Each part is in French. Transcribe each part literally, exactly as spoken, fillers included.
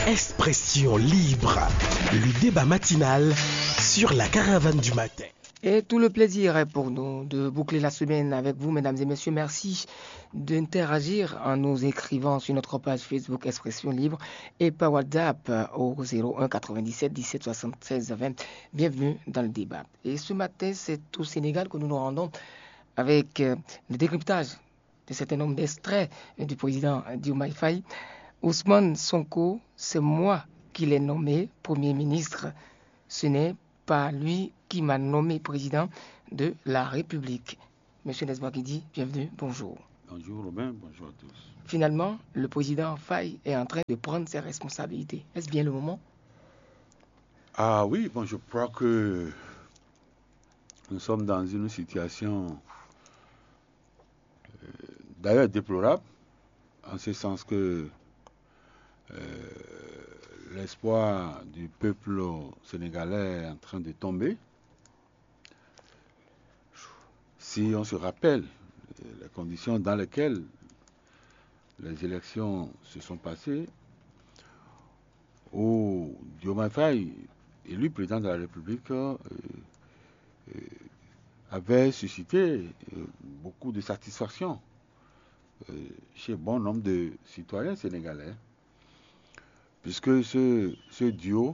Expression libre, le débat matinal sur la caravane du matin. Et tout le plaisir est pour nous de boucler la semaine avec vous, mesdames et messieurs. Merci d'interagir en nous écrivant sur notre page Facebook Expression Libre et par WhatsApp au zéro un quatre-vingt-dix-sept dix-sept soixante-seize vingt. Bienvenue dans le débat. Et ce matin, c'est au Sénégal que nous nous rendons avec le décryptage de certain nombre d'extraits du président Diomaye Faye. Ousmane Sonko, c'est moi qui l'ai nommé Premier ministre. Ce n'est pas lui qui m'a nommé président de la République. Monsieur Nesbakidi, bienvenue, bonjour. Bonjour Robin, bonjour à tous. Finalement, le président Faye est en train de prendre ses responsabilités. Est-ce bien le moment? Ah oui, bon, je crois que nous sommes dans une situation euh, d'ailleurs déplorable, en ce sens que euh, l'espoir du peuple sénégalais est en train de tomber. Si on se rappelle les conditions dans lesquelles les élections se sont passées, où Diomaye Faye, élu président de la République, euh, euh, avait suscité euh, beaucoup de satisfaction euh, chez bon nombre de citoyens sénégalais, puisque ce, ce duo,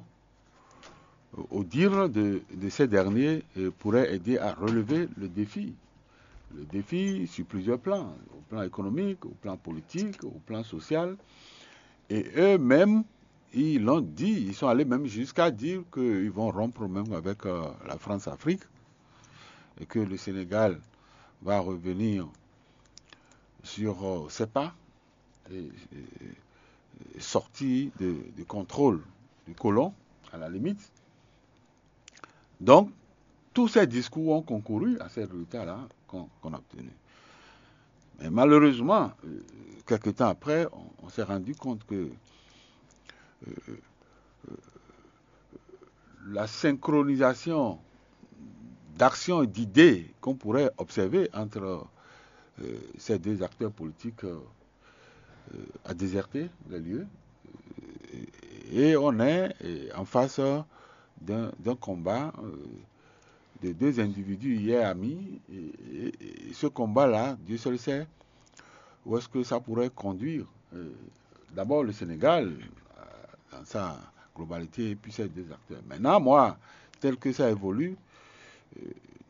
au dire de, de ces derniers, euh, pourrait aider à relever le défi. Le défi sur plusieurs plans, au plan économique, au plan politique, au plan social. Et eux-mêmes, ils l'ont dit, ils sont allés même jusqu'à dire qu'ils vont rompre même avec euh, la France-Afrique et que le Sénégal va revenir sur euh, ses pas et, et, et sortir de, de contrôle du colon, à la limite. Donc, tous ces discours ont concouru à ces résultats-là qu'on, qu'on a obtenus. Mais malheureusement, euh, quelques temps après, on, on s'est rendu compte que euh, euh, la synchronisation d'actions et d'idées qu'on pourrait observer entre euh, ces deux acteurs politiques euh, euh, a déserté les lieux. Et on est en face d'un, d'un combat euh, de deux individus hier amis. Et, et, et ce combat-là, Dieu seul sait où est-ce que ça pourrait conduire. Euh, d'abord le Sénégal, euh, dans sa globalité, et puis ces deux acteurs. Maintenant, moi, tel que ça évolue, euh,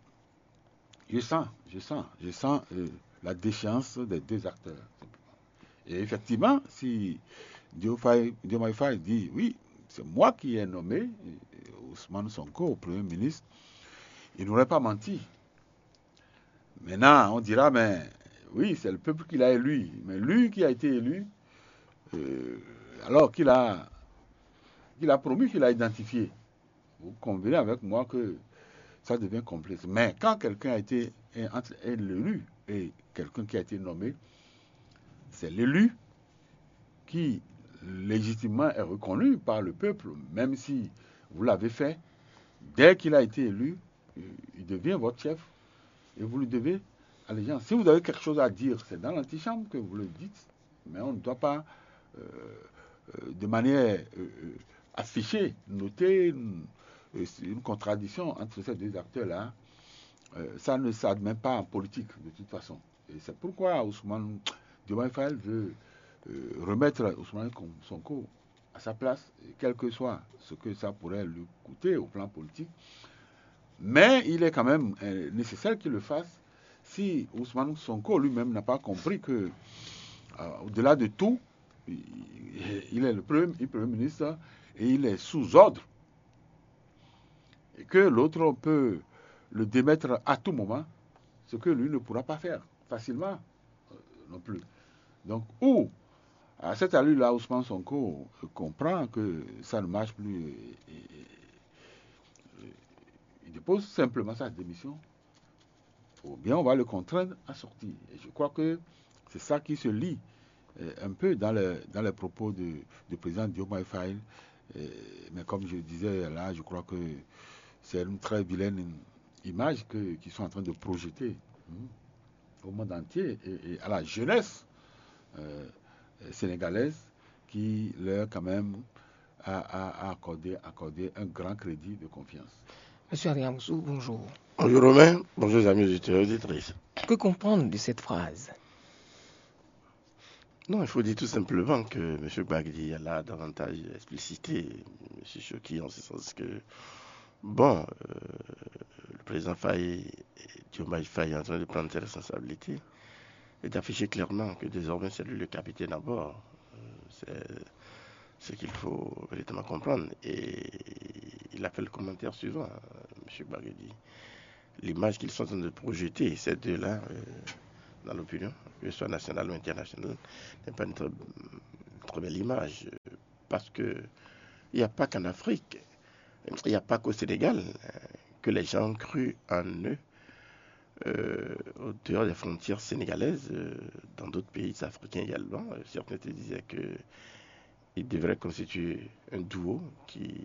je sens, je sens, je sens euh, la déchéance des deux acteurs. Et effectivement, si Diomaye Faye dit oui, c'est moi qui ai nommé Ousmane Sonko au Premier ministre, il n'aurait pas menti. Maintenant, on dira, mais oui, c'est le peuple qui l'a élu. Mais lui qui a été élu, euh, alors qu'il a, qu'il a promis, qu'il a identifié. Vous convenez avec moi que ça devient complexe. Mais quand quelqu'un a été entre l'élu et quelqu'un qui a été nommé, c'est l'élu qui légitimement est reconnu par le peuple, même si vous l'avez fait. Dès qu'il a été élu, il devient votre chef et vous lui devez allégeance. Si vous avez quelque chose à dire, c'est dans l'antichambre que vous le dites, mais on ne doit pas euh, euh, de manière euh, affichée noter une, une contradiction entre ces deux acteurs-là. Euh, ça ne s'admet pas en politique de toute façon. Et c'est pourquoi Ousmane Diomaye Faye veut euh, remettre Ousmane Sonko à sa place, quel que soit ce que ça pourrait lui coûter au plan politique. Mais il est quand même euh, nécessaire qu'il le fasse si Ousmane Sonko lui-même n'a pas compris que, euh, au-delà de tout, il, il est le premier, le premier ministre et il est sous ordre. Et que l'autre peut le démettre à tout moment, ce que lui ne pourra pas faire facilement euh, non plus. Donc, ou, à cette allure-là, Ousmane Sonko comprend que ça ne marche plus et, et, et, il dépose simplement sa démission, ou bien on va le contraindre à sortir. Et je crois que c'est ça qui se lit euh, un peu dans, le, dans les propos du président Diomaye Faye. Euh, mais comme je disais là, je crois que c'est une très vilaine image que, qu'ils sont en train de projeter hein, au monde entier et, et à la jeunesse euh, sénégalaise qui leur quand même à, à, à accorder, accorder un grand crédit de confiance. Monsieur Ariamsou, bonjour. Bonjour Romain, bonjour amis auditeurs et auditrices. Que comprendre de cette phrase? Non, il faut dire tout simplement que M. Gbagdi l'a davantage explicité, M. Choki, en ce sens que, bon, euh, le président Faye, Diomaye Faye est en train de prendre ses responsabilités et d'afficher clairement que désormais c'est lui le capitaine à bord. Euh, c'est ce qu'il faut véritablement comprendre. Et il a fait le commentaire suivant, M. Gbagdi. L'image qu'ils sont en train de projeter, ces deux-là, euh, dans l'opinion, que ce soit national ou international, n'est pas une très, une très belle image. Parce qu'il n'y a pas qu'en Afrique, il n'y a pas qu'au Sénégal que les gens ont cru en eux euh, au dehors des frontières sénégalaises, euh, dans d'autres pays africains également. Certains te disaient qu'ils devraient constituer un duo qui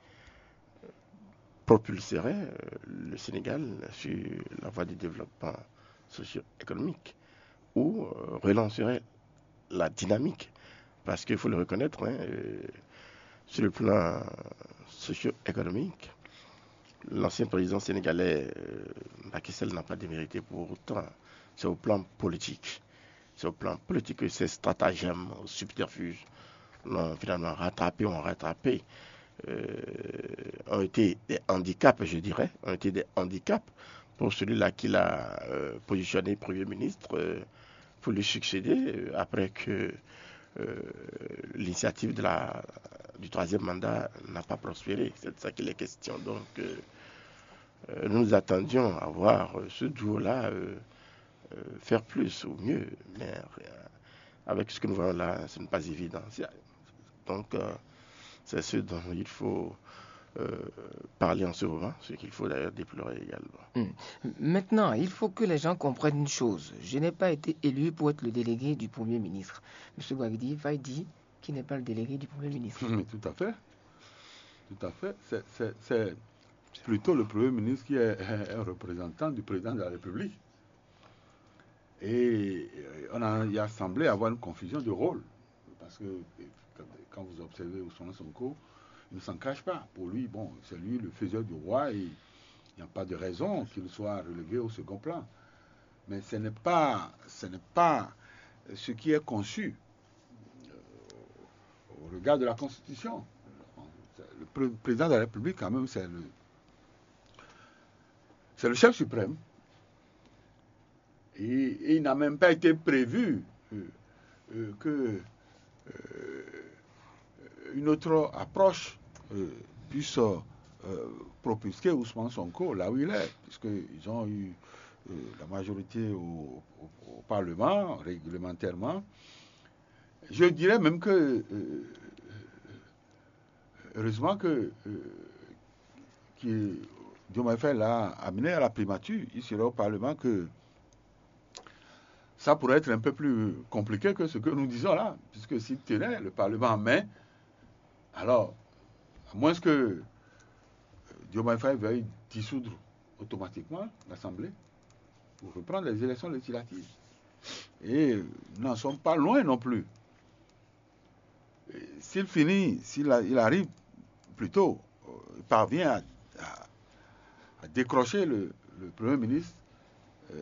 propulserait le Sénégal sur la voie du développement socio-économique ou euh, relancerait la dynamique. Parce qu'il faut le reconnaître, hein, euh, sur le plan socio-économique, l'ancien président sénégalais euh, Macky Sall n'a pas démérité pour autant. C'est au plan politique. C'est au plan politique que ces stratagèmes, subterfuges, l'ont finalement rattrapé, ont rattrapé. Euh, ont été des handicaps, je dirais, ont été des handicaps pour celui-là qui l'a euh, positionné Premier ministre euh, pour lui succéder euh, après que euh, l'initiative de la, du troisième mandat n'a pas prospéré. C'est de ça qu'il est question. Donc, euh, euh, nous nous attendions à voir euh, ce duo-là euh, euh, faire plus ou mieux, mais euh, avec ce que nous voyons là, ce n'est pas évident. Donc, euh, c'est ce dont il faut euh, parler en ce moment, ce qu'il faut d'ailleurs déplorer également. Mmh. Maintenant, il faut que les gens comprennent une chose. Je n'ai pas été élu pour être le délégué du Premier ministre. M. Gbagdi va dire qu'il n'est pas le délégué du Premier ministre. Mais tout à fait. Tout à fait. C'est, c'est, c'est plutôt le Premier ministre qui est un représentant du président de la République. Et on a, il a semblé avoir une confusion de rôle. Parce que quand vous observez Ousmane Sonko, il ne s'en cache pas. Pour lui, bon, c'est lui le faiseur du roi et il n'y a pas de raison qu'il soit relégué au second plan. Mais ce n'est pas, ce n'est pas ce qui est conçu euh, au regard de la Constitution. Le président de la République, quand même, c'est le, c'est le chef suprême. Et, et il n'a même pas été prévu euh, euh, que euh, une autre approche euh, puisse euh, propulser Ousmane Sonko là où il est, puisqu'ils ont eu euh, la majorité au, au, au Parlement, réglementairement. Je dirais même que, euh, heureusement que euh, Diomaye Faye l'a amené à la primature, il serait au Parlement que ça pourrait être un peu plus compliqué que ce que nous disons là, puisque s'il tenait le Parlement en main, alors, à moins que Diomaye Faye veuille dissoudre automatiquement l'Assemblée pour reprendre les élections législatives. Et nous n'en sommes pas loin non plus. S'il finit, s'il a, il arrive plutôt, il parvient à, à, à décrocher le, le Premier ministre, euh,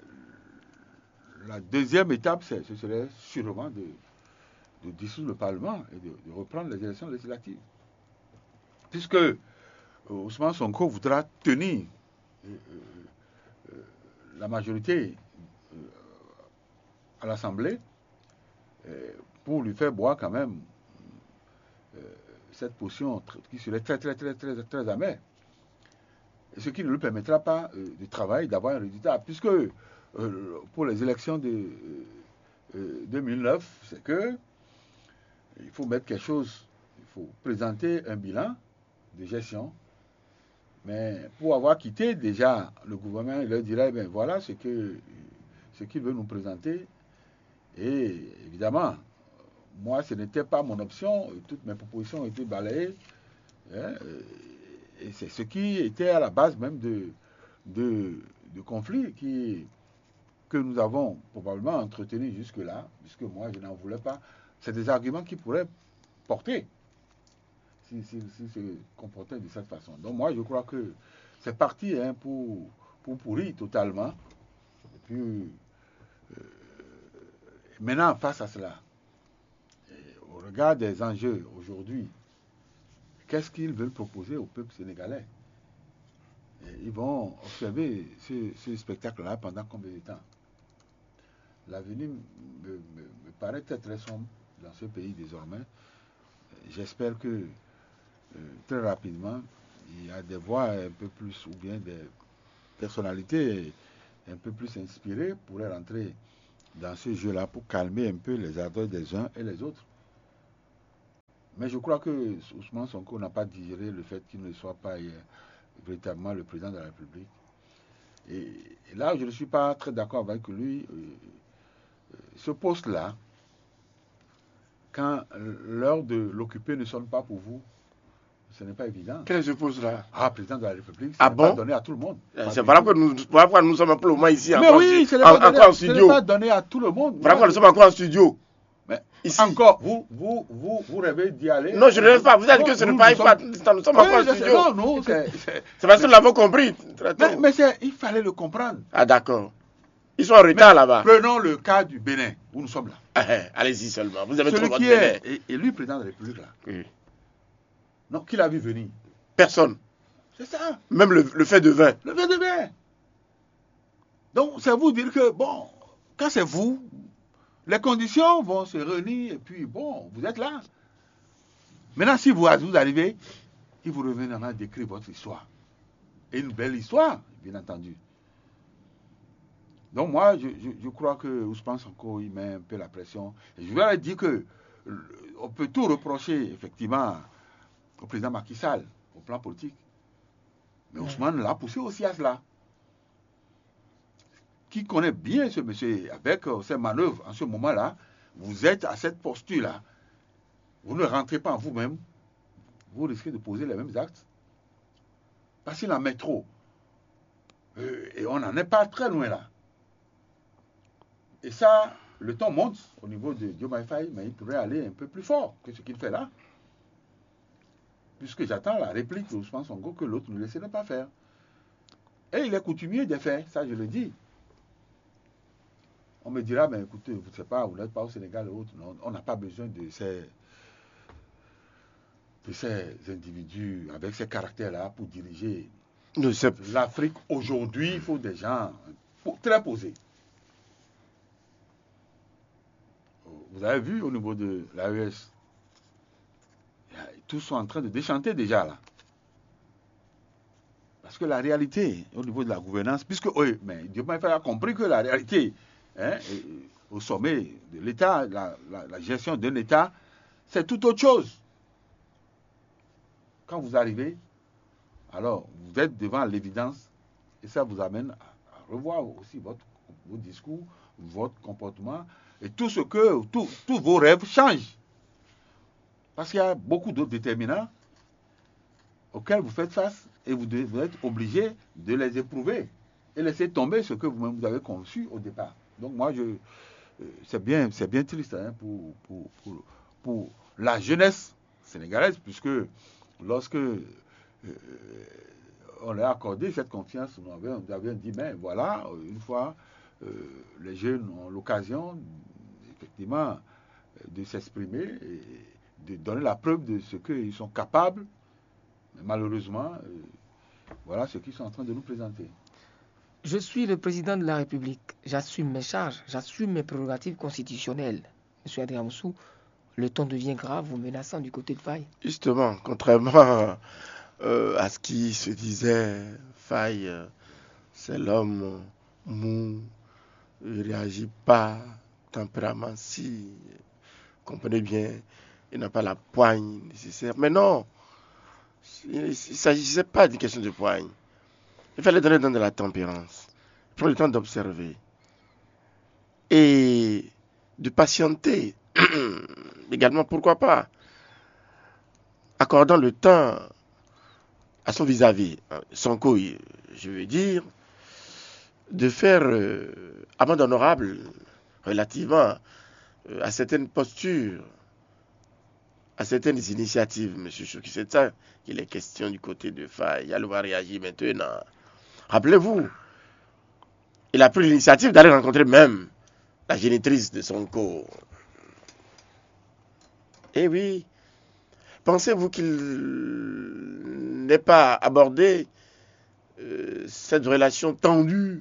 la deuxième étape, ce serait sûrement de, de dissoudre le Parlement et de, de reprendre les élections législatives. Puisque euh, Ousmane Sonko voudra tenir euh, euh, la majorité euh, à l'Assemblée euh, pour lui faire boire quand même euh, cette potion qui serait très très très très très amère. Et ce qui ne lui permettra pas euh, de travailler, d'avoir un résultat. Puisque euh, pour les élections de euh, deux mille neuf, c'est que il faut mettre quelque chose, il faut présenter un bilan de gestion. Mais pour avoir quitté déjà le gouvernement, il leur dirait, ben voilà ce que ce qu'il veut nous présenter. Et évidemment, moi, ce n'était pas mon option. Toutes mes propositions ont été balayées. Hein, et c'est ce qui était à la base même de, de, de conflits qui, que nous avons probablement entretenus jusque-là, puisque moi, je n'en voulais pas. C'est des arguments qui pourraient porter. s'il si, si, si se comportait de cette façon. Donc moi, je crois que c'est parti hein, pour, pour pourrir totalement. Et puis, euh, maintenant, face à cela, au regard des enjeux aujourd'hui, qu'est-ce qu'ils veulent proposer au peuple sénégalais? Et ils vont observer ce, ce spectacle-là pendant combien de temps? L'avenir me, me, me paraît très très sombre dans ce pays désormais. J'espère que euh, très rapidement, il y a des voix un peu plus, ou bien des personnalités un peu plus inspirées pourraient rentrer dans ce jeu-là pour calmer un peu les ardeurs des uns et les autres. Mais je crois que Ousmane Sonko n'a pas digéré le fait qu'il ne soit pas euh, véritablement le président de la République. Et, et là, je ne suis pas très d'accord avec lui. Euh, ce poste-là, quand l'heure de l'occuper ne sonne pas pour vous, ce n'est pas évident. Quel est ce poste-là? Ah, président de la République, ah n'est bon? pas donné à tout le monde. C'est voilà pourquoi nous, voilà nous sommes un peu au moins ici. Mais oui, ce n'est pas, en, en pas donné à tout le monde. Voilà pourquoi nous sommes encore en studio. Mais ici. Encore, vous, vous, vous, vous rêvez d'y aller? Non, je ne rêve pas. Vous avez dit que ce n'est pas pas. Nous sommes encore en studio. Non, non, c'est parce que nous l'avons compris. Mais, mais il fallait le comprendre. Ah, d'accord. Ils sont en retard là-bas. Prenons le cas du Bénin, où nous sommes là. Allez-y seulement. Vous avez Celui trop qui votre est Bénin. élu président de la République là. Oui. Non, qui l'a vu venir? Personne. C'est ça. Même le, le fait de vin. Le fait de vin. Donc, c'est vous dire que, bon, quand c'est vous, les conditions vont se réunir et puis, bon, vous êtes là. Maintenant, si vous, vous arrivez, il vous reviendra d'écrire votre histoire. Et une belle histoire, bien entendu. Donc, moi, je, je, je crois que Ousmane Sonko, il met un peu la pression. Et je vais dire que on peut tout reprocher, effectivement, au président Macky Sall, au plan politique. Mais Ousmane l'a poussé aussi à cela. Qui connaît bien ce monsieur, avec euh, ses manœuvres en ce moment-là, vous êtes à cette posture-là. Vous ne rentrez pas en vous-même, vous risquez de poser les mêmes actes. Parce qu'il en met trop. Euh, et on n'en est pas très loin là. Et ça, le temps monte au niveau de Diomaye Faye, mais il pourrait aller un peu plus fort que ce qu'il fait là. Puisque j'attends la réplique de Ousmane Sonko que l'autre ne laisserait pas faire. Et il est coutumier des faits, ça je le dis. On me dira, mais écoutez, vous ne savez pas, vous n'êtes pas au Sénégal ou autre. Non, on n'a pas besoin de ces, de ces individus avec ces caractères-là pour diriger l'Afrique. Aujourd'hui, il faut des gens très posés. Vous avez vu au niveau de l'A E S, tous sont en train de déchanter déjà là. Parce que la réalité, au niveau de la gouvernance, puisque, oui, mais Diomaye Faye a compris que la réalité, hein, au sommet de l'État, la, la, la gestion d'un État, c'est tout autre chose. Quand vous arrivez, alors vous êtes devant l'évidence et ça vous amène à, à revoir aussi votre, vos discours, votre comportement et tout ce que, tout, tous vos rêves changent. Parce qu'il y a beaucoup d'autres déterminants auxquels vous faites face et vous, devez, vous êtes obligé de les éprouver et laisser tomber ce que vous-même vous avez conçu au départ. Donc moi, je, c'est bien, c'est bien triste hein, pour, pour, pour, pour la jeunesse sénégalaise, puisque lorsque euh, on a accordé cette confiance, nous avions, nous avions dit, mais voilà, une fois, euh, les jeunes ont l'occasion, effectivement, de s'exprimer et de donner la preuve de ce qu'ils sont capables. Mais malheureusement, euh, voilà ce qu'ils sont en train de nous présenter. Je suis le président de la République. J'assume mes charges, j'assume mes prérogatives constitutionnelles. Monsieur Adrien Moussou, le ton devient grave ou menaçant du côté de Faye. Justement, contrairement euh, à ce qui se disait, Faye, euh, c'est l'homme mou, il ne réagit pas, tempérament si, comprenez bien, il n'a pas la poigne nécessaire. Mais non, il ne s'agissait pas d'une question de poigne. Il fallait donner dans de la tempérance, prendre le temps d'observer et de patienter. Également, pourquoi pas, accordant le temps à son vis-à-vis, Sonko, je veux dire, de faire euh, amende honorable relativement euh, à certaines postures à certaines initiatives, M. Choki. C'est ça qu'il est question du côté de Faye. Il va réagir maintenant. Rappelez-vous, il a pris l'initiative d'aller rencontrer même la génitrice de son corps. Eh oui, pensez-vous qu'il n'ait pas abordé euh, cette relation tendue,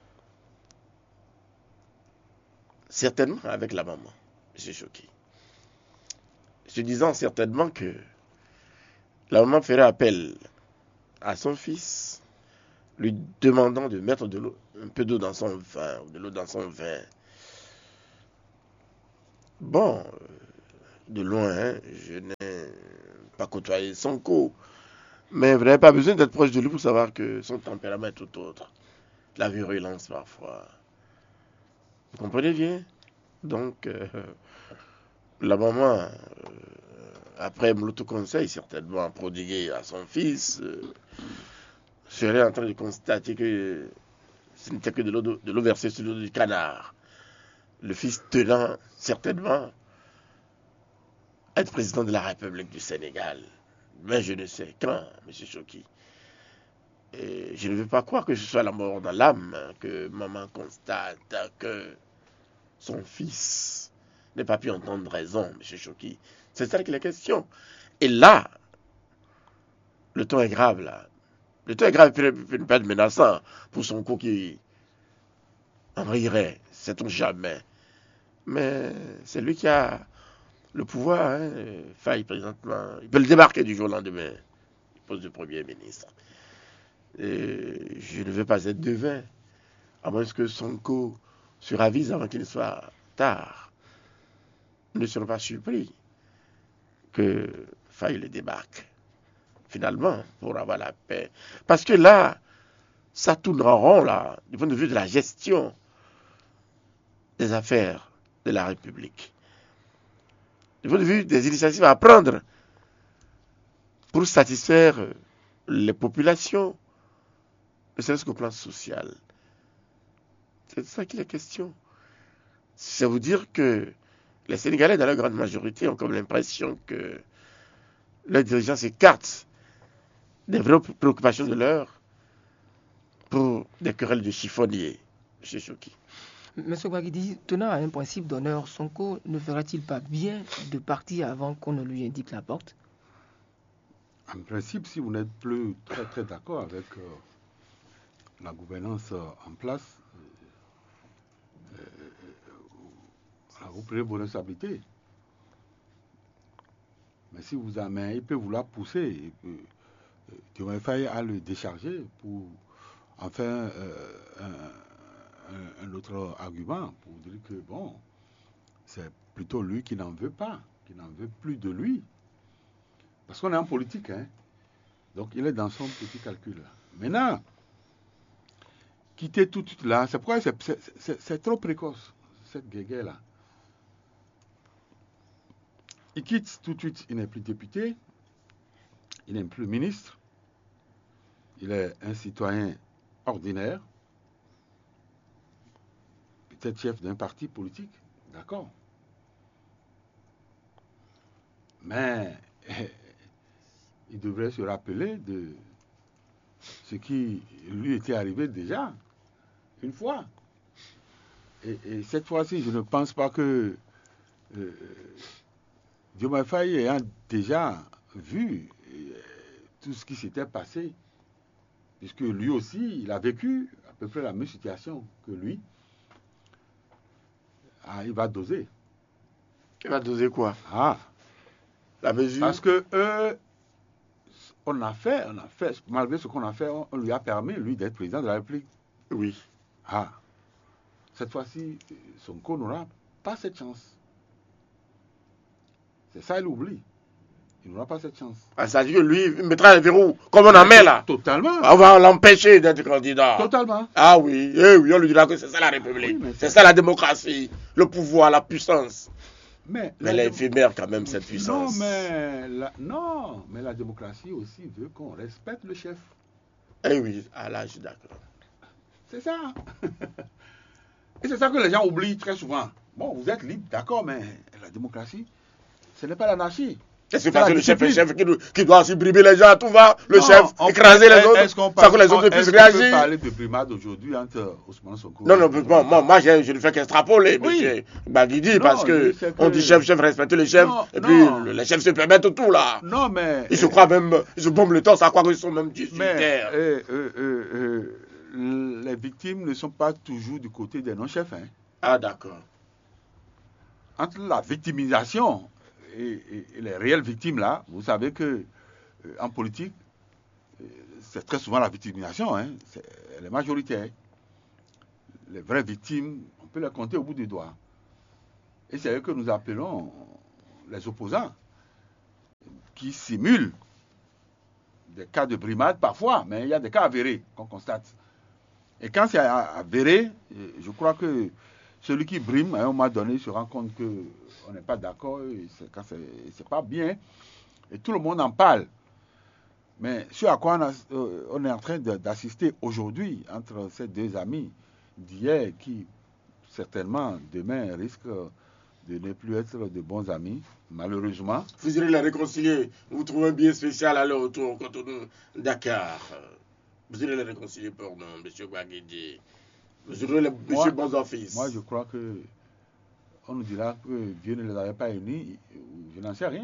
certainement avec la maman, M. Choki, se disant certainement que la maman ferait appel à son fils, lui demandant de mettre de l'eau, un peu d'eau dans son vin, de l'eau dans son vin. Bon, de loin, hein, je n'ai pas côtoyé Sonko, mais vous n'avez pas besoin d'être proche de lui pour savoir que son tempérament est tout autre. La virulence parfois. Vous comprenez bien? Donc, euh, la maman, euh, après l'autoconseil certainement prodigué à son fils, euh, serait en train de constater que ce n'était que de l'eau, de l'eau versée sur l'eau du canard. Le fils tenant certainement à être président de la République du Sénégal. Mais je ne sais quand, M. Choki. Et je ne veux pas croire que ce soit la mort dans l'âme que maman constate que son fils n'ait pas pu entendre raison, M. Choki. C'est ça qu'il est question. Et là, le ton est grave, là. Le ton est grave, il peut ne pas être menaçant pour son coup qui en rirait, sait-on jamais. Mais c'est lui qui a le pouvoir, hein, Faye présentement. Il peut le débarquer du jour au lendemain. Il pose le Premier ministre. Et je ne veux pas être devin, à moins que Sonko se ravise avant qu'il ne soit tard. Ne seront pas surpris que Faye le débarque, finalement, pour avoir la paix. Parce que là, ça tourne en rond, là, du point de vue de la gestion des affaires de la République. Du point de vue des initiatives à prendre pour satisfaire les populations, ne serait-ce qu'au plan social. C'est de ça qu'il est question. C'est vous dire que les Sénégalais, dans leur grande majorité, ont comme l'impression que leurs dirigeants s'écartent des vraies préoccupations de l'heure pour des querelles de chiffonniers. M. Choki. M. Guaguidi, tenant à un principe d'honneur, Sonko ne ferait-il pas bien de partir avant qu'on ne lui indique la porte? En principe, si vous n'êtes plus très très d'accord avec euh, la gouvernance euh, en place, euh, euh, vous prenez vos responsabilités. Mais si vous avez, il peut vouloir pousser, Diomaye Faye à le décharger pour en faire euh, un, un, un autre argument pour dire que bon, c'est plutôt lui qui n'en veut pas, qui n'en veut plus de lui. Parce qu'on est en politique, hein. Donc il est dans son petit calcul. Maintenant, quitter tout de suite là, c'est pourquoi c'est, c'est, c'est, c'est trop précoce, cette guéguerre-là. Il quitte tout de suite, il n'est plus député, il n'est plus ministre, il est un citoyen ordinaire, peut-être chef d'un parti politique, d'accord. Mais il devrait se rappeler de ce qui lui était arrivé déjà, une fois. Et, et cette fois-ci, je ne pense pas que euh, Diomaye Faye ayant déjà vu euh, tout ce qui s'était passé, puisque lui aussi, il a vécu à peu près la même situation que lui, ah, il va doser. Il va doser quoi? Ah, la mesure. Parce que eux, on a fait, on a fait, malgré ce qu'on a fait, on, on lui a permis, lui, d'être président de la République. Oui. Ah, cette fois-ci, Sonko n'aura pas cette chance. C'est ça, il oublie. Il n'aura pas cette chance. Ah, ça veut dire que lui, il mettra les verrous, comme on en met là. Totalement. On va l'empêcher d'être candidat. Totalement. Ah oui, eh oui, on lui dira que c'est ça la République. Oui, c'est, c'est ça la démocratie, le pouvoir, la puissance. Mais, mais elle est éphémère quand même, cette puissance. Non mais, la, non, mais la démocratie aussi veut qu'on respecte le chef. Eh oui, ah là, je suis d'accord. C'est ça. Et c'est ça que les gens oublient très souvent. Bon, vous êtes libre, d'accord, mais la démocratie, ce n'est pas l'anarchie. Qu'est-ce que parce que le chef est chef qui, qui doit aussi brimer les gens à tout va, le non, chef, écraser les autres, ça que les autres puissent réagir. On peut parler de brimade aujourd'hui entre Ousmane Sonko. Non, non, bon, moi, moi je, je ne fais qu'extrapoler, oui. monsieur Baguidi, non, parce que, que on dit chef, chef, respectez le chef, non, et puis non. les chefs se permettent tout là. Non, mais. Ils se croient même, ils se bombent le temps, ça croit qu'ils sont même dix-huit terres. Euh, euh, euh, euh, les victimes ne sont pas toujours du côté des non-chefs. Hein. Ah, d'accord. Entre la victimisation et, et, et les réelles victimes là, vous savez que euh, en politique, euh, c'est très souvent la victimisation, hein, c'est, elle est majoritaire. Les vraies victimes, on peut les compter au bout des doigts. Et c'est eux que nous appelons les opposants, qui simulent des cas de brimade parfois, mais il y a des cas avérés qu'on constate. Et quand c'est avéré, je crois que celui qui brime, à un moment donné, se rend compte qu'on n'est pas d'accord, c'est, quand c'est, c'est pas bien, et tout le monde en parle. Mais ce à quoi on, a, euh, on est en train de, d'assister aujourd'hui entre ces deux amis d'hier, qui certainement demain risquent de ne plus être de bons amis, malheureusement. Vous irez les réconcilier, vous trouvez un billet spécial à leur retour quand on Dakar. Vous irez les réconcilier pour nous, M. Baguidi. Vous irez les M. Bonzoffice. Moi, je crois que on nous dira que Dieu ne les avait pas unis, je n'en sais rien.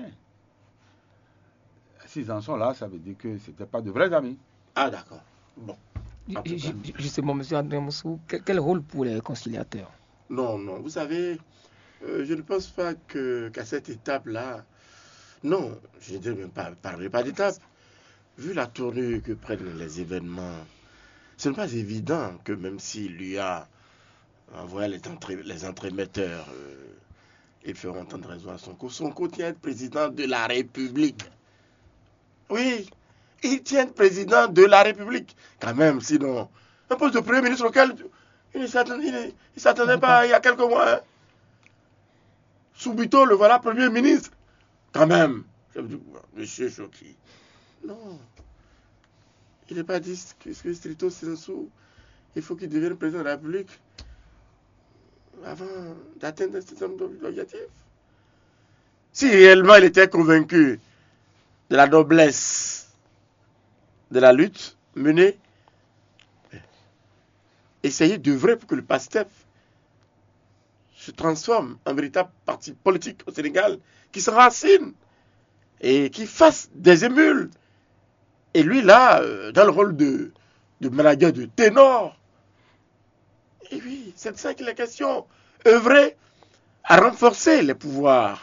S'ils en sont là, ça veut dire que ce n'étaient pas de vrais amis. Ah, d'accord. Bon. Justement, M. André Moussou, quel rôle pour les réconciliateurs? Non, non, vous savez, euh, je ne pense pas que, qu'à cette étape-là, non, je ne même pas, parlerai pas d'étape. Vu la tournure que prennent les événements, ce n'est pas évident que même s'il lui a envoyé les, entré, les entremetteurs, euh, ils feront entendre raison à Sonko. Sonko tient être président de la République. Oui, il tient être président de la République. Quand même, sinon, un poste de Premier ministre auquel il ne s'attendait, il s'attendait pas il y a quelques mois. Hein. Subito, le voilà Premier ministre. Quand même, Monsieur Choki. Non, il n'est pas dit que stricto sensu, il faut qu'il devienne président de la République avant d'atteindre un certain nombre d'objectifs. Si réellement il était convaincu de la noblesse de la lutte menée, essayez d'œuvrer pour que le PASTEF se transforme en véritable parti politique au Sénégal, qui se racine et qui fasse des émules. Et lui, là, euh, dans le rôle de, de manager de ténor, et oui, c'est de ça qu'il est question. Œuvrer à renforcer les pouvoirs,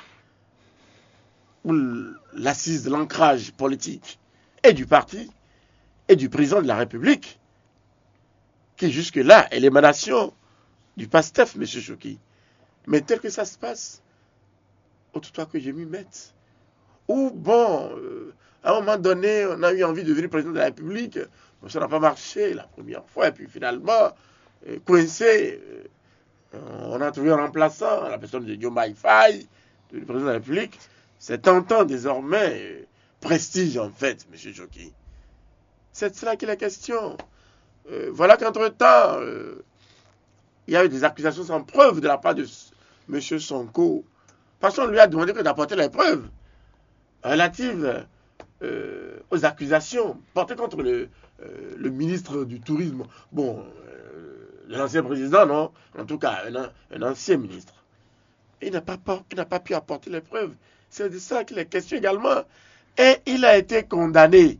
ou l'assise de l'ancrage politique et du parti et du président de la République, qui jusque-là est l'émanation du PASTEF, M. Choki. Mais tel que ça se passe, au toutefois que je m'y mette, ou bon, euh, à un moment donné, on a eu envie de devenir président de la République, mais ça n'a pas marché la première fois, et puis finalement, euh, coincé, euh, on a trouvé un remplaçant, la personne de Diomaye Faye, le président de la République. C'est tentant désormais, euh, prestige en fait, M. Choki. C'est de cela qu'il est question. Euh, voilà qu'entre-temps, euh, il y a eu des accusations sans preuve de la part de M. Sonko. Parce qu'on lui a demandé que d'apporter les preuves relatives euh, aux accusations portées contre le, euh, le ministre du Tourisme. Bon, euh, l'ancien président, non, en tout cas, un, un ancien ministre. Il n'a pas, il n'a pas pu apporter les preuves. C'est de ça qu'il est question également. Et il a été condamné.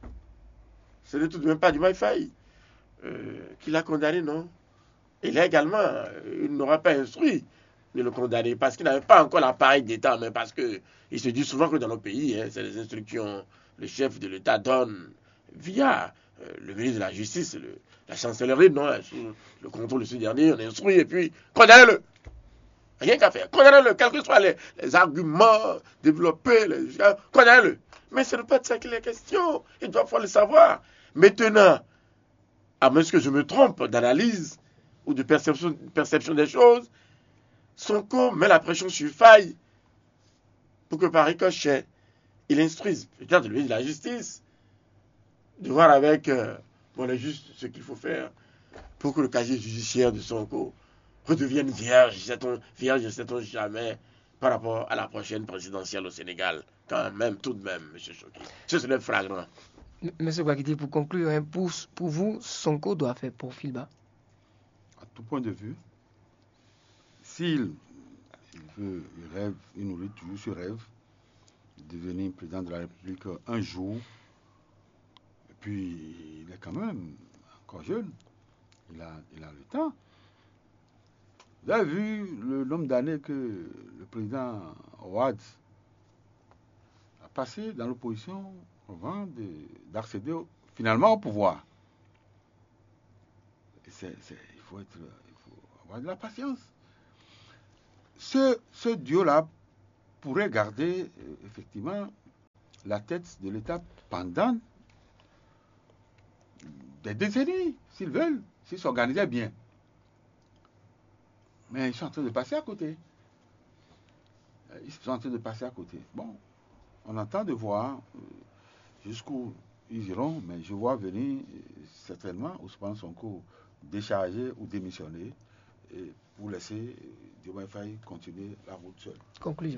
Ce n'est tout de même pas du Maïfaï euh, qu'il a condamné, non. Il a également, euh, il n'aura pas instruit de le condamner parce qu'il n'avait pas encore l'appareil d'État, mais parce qu'il se dit souvent que dans nos pays, hein, c'est les instructions, le chef de l'État donne via euh, le ministre de la Justice, le, la chancellerie, non, sous le contrôle de ce dernier, on instruit et puis condamnez-le. Rien qu'à faire. Condamnez-le, quels que soient les, les arguments développés, les, condamnez-le. Mais ce n'est pas de ça qu'il est question. Il doit falloir le savoir. Maintenant, à moins que je me trompe d'analyse ou de perception, perception des choses, Sonko met la pression sur Faye pour que par ricochet, il instruise peut-être le ministre de la Justice de voir avec euh, bon, les justes ce qu'il faut faire pour que le casier judiciaire de Sonko redevienne vierge, sait-on, vierge, sait-on jamais, par rapport à la prochaine présidentielle au Sénégal. Quand même, tout de même, M. Choki. Ce serait flagrant. Monsieur Ouakiti, pour conclure, hein, pour, pour vous, Sonko doit faire profil bas. À tout point de vue, s'il il veut, il rêve, il nourrit toujours ce rêve de devenir président de la République un jour, et puis il est quand même encore jeune, il a, il a le temps. Vous avez vu le nombre d'années que le président Ouad a passé dans l'opposition avant d'accéder finalement au pouvoir. C'est, c'est, il, faut être, il faut avoir de la patience. Ce, ce duo-là pourrait garder euh, effectivement la tête de l'État pendant des décennies, s'ils veulent, s'ils s'organisaient bien. Mais ils sont en train de passer à côté. Ils sont en train de passer à côté. Bon, on entend de voir euh, jusqu'où ils iront, mais je vois venir euh, certainement Ousmane Sonko décharger ou démissionner et pour laisser euh, Diomaye Faye continuer la route seule. Conclusion.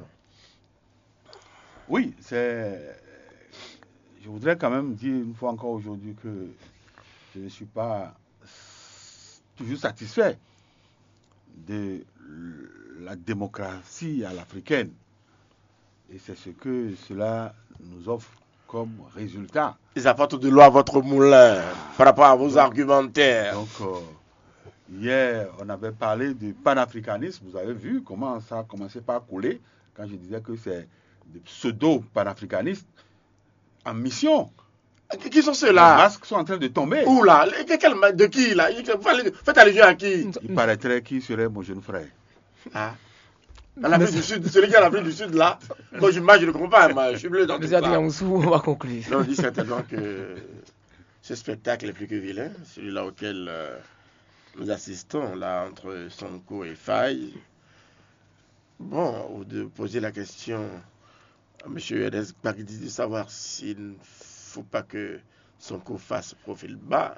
Oui, c'est. Je voudrais quand même dire une fois encore aujourd'hui que je ne suis pas toujours satisfait de la démocratie à l'africaine. Et c'est ce que cela nous offre comme résultat. Ils apportent de l'eau à votre moulin par rapport à vos donc, argumentaires. Donc, euh, hier, on avait parlé du panafricanisme. Vous avez vu comment ça a commencé par couler quand je disais que c'est des pseudo-panafricanistes en mission. Qui sont ceux-là? Les masques sont en train de tomber. Où là? De qui là? Faites allusion à qui? Il paraîtrait qui serait mon jeune frère. Ah. Dans l'Afrique du Sud, celui qui est en Afrique du Sud là, moi je, moi, je ne comprends pas, moi, je suis bleu dans tout ça. On va conclure. On dit certainement que ce spectacle est plus que vilain, celui-là auquel euh, nous assistons, là, entre Sonko et Faye. Bon, ou de poser la question à M. Ernest Bagdi de savoir s'il ne faut pas que Sonko fasse profil bas.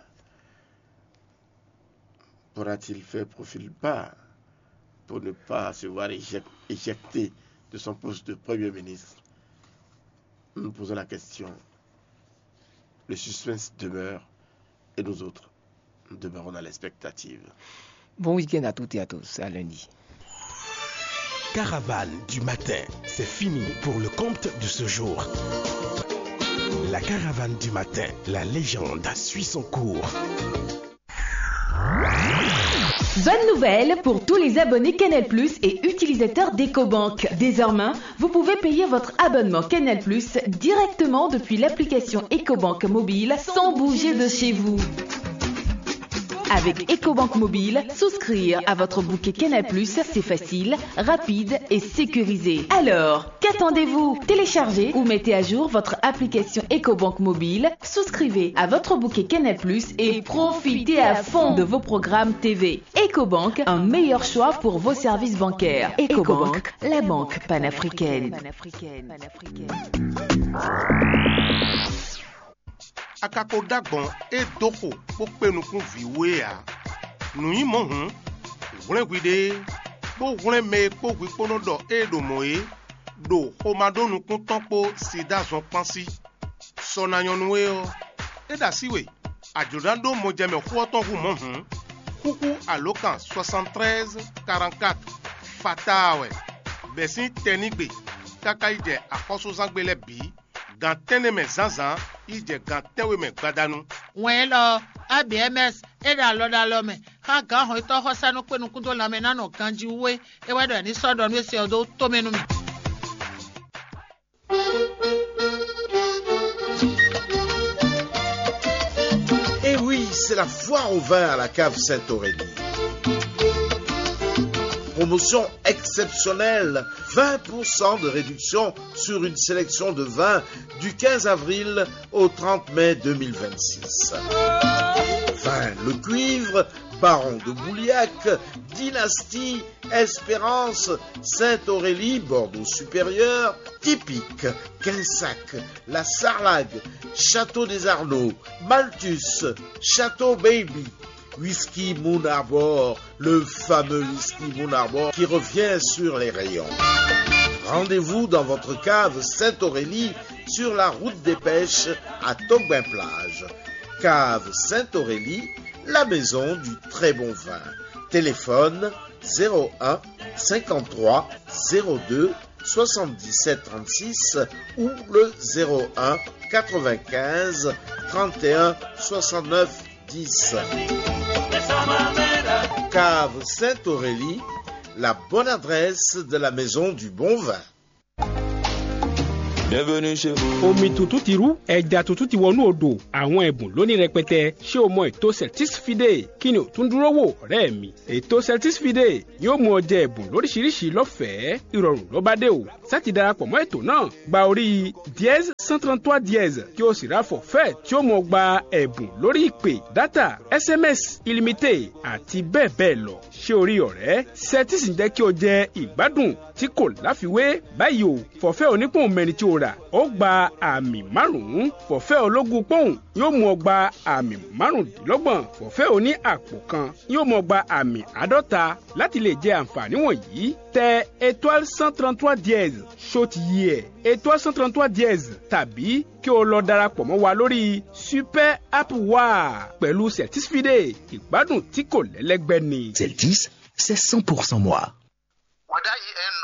Pourra-t-il faire profil bas pour ne pas se voir éjecté de son poste de Premier ministre? Nous nous posons la question. Le suspense demeure et nous autres, nous demeurons dans l'expectative. Bon week-end à toutes et à tous. À lundi. Caravane du matin, c'est fini pour le compte de ce jour. La caravane du matin, la légende suit son cours. Bonne nouvelle pour tous les abonnés Canal Plus et utilisateurs d'EcoBank. Désormais, vous pouvez payer votre abonnement Canal Plus directement depuis l'application EcoBank mobile sans bouger de chez vous. Avec EcoBank mobile, souscrire à votre bouquet Canal Plus, c'est facile, rapide et sécurisé. Alors, qu'attendez-vous? Téléchargez ou mettez à jour votre application EcoBank mobile, souscrivez à votre bouquet Canal Plus et profitez à fond de vos programmes T V. EcoBank, un meilleur choix pour vos services bancaires. EcoBank, la banque panafricaine. Akako dagbon e doko pope nu kun viwe a nu yi mo hun wlen gwide bo wlen me po gwi pono do e do moe do homado nu kun tonpo sida zon pansi sona yonwe o e da siwe ajodando mo jeme huoton hu mo hun kuku alokan soixante-treize quarante-quatre fatawe besin tenigbe kaka ije akoso zangbele bi gantene me zanzan ije gantewe me gbadanu wen lo abms era loda lo me ha gan ho to ho sanu pe nu kun to la me na no kanji we e wa do ni sodo nu se odo to menu mi. Et oui, c'est la foire au vin à la cave Sainte-Aurélie. Promotion exceptionnelle, vingt pour cent de réduction sur une sélection de vins du quinze avril au trente mai deux mille vingt-six. Vin Le Cuivre, Baron de Bouliac, Dynastie, Espérance, Sainte-Aurélie, Bordeaux Supérieur, Typique, Quinsac, La Sarlague, Château des Arnaud, Malthus, Château Baby, Whisky Moon Arbor, le fameux whisky Moon Arbor qui revient sur les rayons. Rendez-vous dans votre cave Sainte-Aurélie sur la route des pêches à Togbin-Plage. Cave Sainte-Aurélie, la maison du très bon vin. Téléphone zéro un cinquante-trois zéro deux soixante-dix-sept trente-six ou le zéro un quatre-vingt-quinze trente et un soixante-neuf dix. Cave Sainte-Aurélie, la bonne adresse de la maison du bon vin. Bienvenue chez vous. Omi tuntun ti rú, ẹja tuntun ti wọnú odò, àwọn ẹ̀bùn lóní rẹpẹtẹ. Ṣé o mọ ètò Celtics Fide? Kí ni o tún dúró wò, ọ̀rẹ́ mi? Ètò Celtics Fide yóò mú ọ jẹ ẹ̀bùn lóríṣiríṣi lọ́fẹ̀ẹ́. Ìrọ̀rùn ló bá dé o. Sáti darapọ̀ mọ́ ètò náà, gba orí dièse cent trente-trois dièse kí o sì ra forfait tí ó mọ gba ẹ̀bùn lórí ìpè, data, S M S illimité àti bẹ́ẹ̀ bẹ́ẹ̀ lọ. Ṣé o rí ọ̀rẹ́? Celtics ń jẹ́ kí o jẹ ìgbádùn tí kò láfiwé. Báyìí o, forfait onípòun mẹ́rin tí o rà ó gba àmì márùn-ún. Forfait ológun pọ́ùn yóò mú ọ gba àmì márùndínlọ́gbọ̀n. Forfait oní àpò kan yóò mú ọ gba àmì àádọ́ta. Láti lè jẹ àǹfààní wọ̀nyí, tẹ étoile cent trente-trois dièse ṣó ti yí ẹ̀. Étoile cent trente-trois dièse tàbí kí o lọ darapọ̀ mọ́ wa lórí super app wa pẹ̀lú Celtics Fide. Ìgbádùn tí kò lẹ́lẹ́gbẹ́ ni. Celtics, c'est cent pour cent moi. Whether you